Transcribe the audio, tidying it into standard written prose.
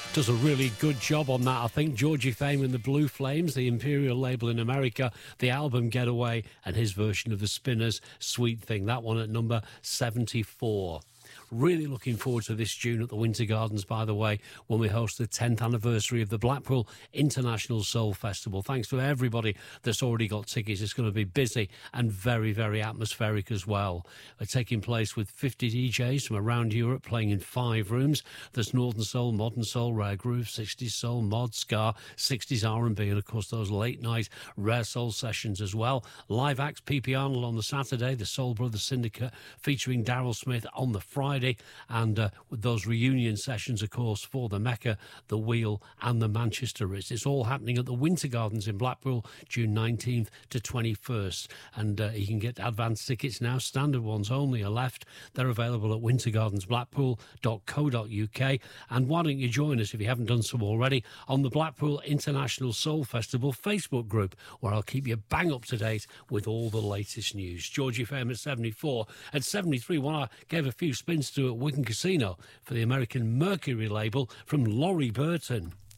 Does a really good job on that, I think. Georgie Fame and the Blue Flames, the Imperial label in America, the album Getaway, and his version of the Spinners, Sweet Thing. That one at number 74. Really looking forward to this June at the Winter Gardens, by the way, when we host the 10th anniversary of the Blackpool International Soul Festival. Thanks to everybody that's already got tickets. It's going to be busy and very, very atmospheric as well. They're taking place with 50 DJs from around Europe playing in 5 rooms. There's Northern Soul, Modern Soul, Rare Groove, 60s Soul, Mod, Ska, 60s R&B, and of course those late night Rare Soul sessions as well. Live acts, P.P. Arnold on the Saturday, the Soul Brothers Syndicate featuring Daryl Smith on the Friday, and with those reunion sessions, of course, for the Mecca, the Wheel and the Manchester Ritz. It's all happening at the Winter Gardens in Blackpool, June 19th to 21st. And you can get advance tickets now. Standard ones only are left. They're available at wintergardensblackpool.co.uk. And why don't you join us, if you haven't done so already, on the Blackpool International Soul Festival Facebook group, where I'll keep you bang up to date with all the latest news. Georgie Fame at 74. At 73, when I gave a few spins to at Wigan Casino for the American Mercury label from Laurie Burton.